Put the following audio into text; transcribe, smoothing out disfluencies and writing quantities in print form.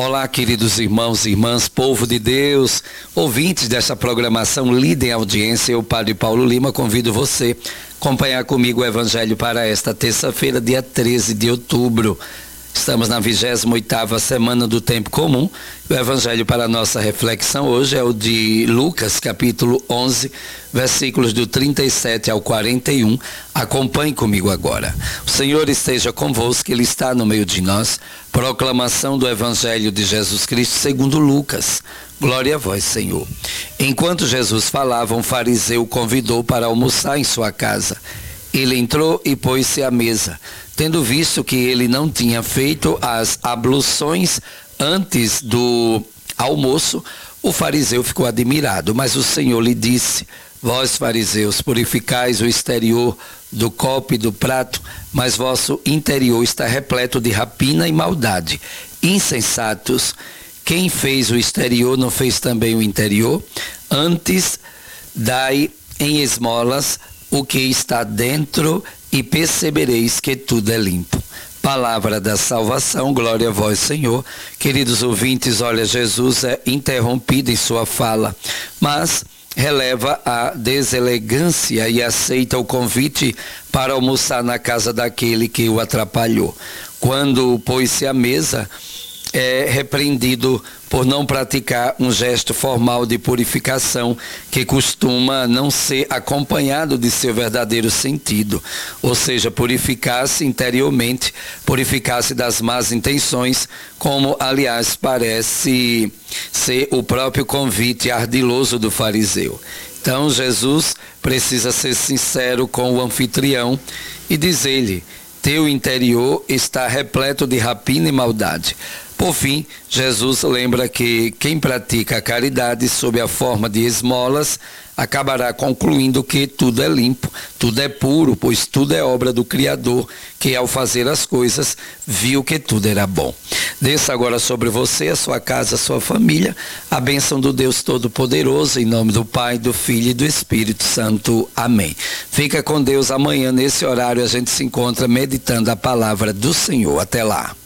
Olá, queridos irmãos e irmãs, povo de Deus, ouvintes dessa programação Líder em Audiência. Eu, Padre Paulo Lima, convido você a acompanhar comigo o Evangelho para esta terça-feira, dia 13 de outubro. Estamos na 28ª semana do Tempo Comum. O Evangelho para a nossa reflexão hoje é o de Lucas, capítulo 11, versículos do 37 ao 41. Acompanhe comigo agora. O Senhor esteja convosco, Ele está no meio de nós. Proclamação do Evangelho de Jesus Cristo segundo Lucas. Glória a vós, Senhor. Enquanto Jesus falava, um fariseu o convidou para almoçar em sua casa. Ele entrou e pôs-se à mesa. Tendo visto que ele não tinha feito as abluções antes do almoço, o fariseu ficou admirado. Mas o Senhor lhe disse: vós, fariseus, purificais o exterior do copo e do prato, mas vosso interior está repleto de rapina e maldade. Insensatos, quem fez o exterior não fez também o interior? Antes, dai em esmolas o que está dentro e percebereis que tudo é limpo. Palavra da salvação, glória a vós, Senhor. Queridos ouvintes, olha, Jesus é interrompido em sua fala, mas releva a deselegância e aceita o convite para almoçar na casa daquele que o atrapalhou. Quando pôs-se à mesa, é repreendido por não praticar um gesto formal de purificação que costuma não ser acompanhado de seu verdadeiro sentido, ou seja, purificar-se interiormente, purificar-se das más intenções, como aliás parece ser o próprio convite ardiloso do fariseu. Então Jesus precisa ser sincero com o anfitrião e dizer-lhe: teu interior está repleto de rapina e maldade. Por fim, Jesus lembra que quem pratica a caridade sob a forma de esmolas acabará concluindo que tudo é limpo, tudo é puro, pois tudo é obra do Criador, que ao fazer as coisas viu que tudo era bom. Desça agora sobre você, a sua casa, a sua família, a bênção do Deus Todo-Poderoso, em nome do Pai, do Filho e do Espírito Santo. Amém. Fica com Deus. Amanhã, nesse horário, a gente se encontra meditando a palavra do Senhor. Até lá.